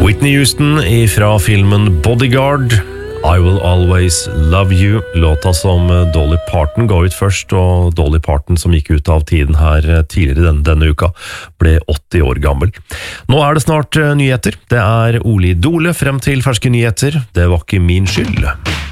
Whitney Houston fra filmen Bodyguard, I Will Always Love You, låta som Dolly Parton ga ut først, og Dolly Parton som gikk ut av tiden her tidligere denne uka, ble 80 år gammel. Nå er det snart nyheter. Det er Oli Dole frem til ferske nyheter. Det var ikke min skyld.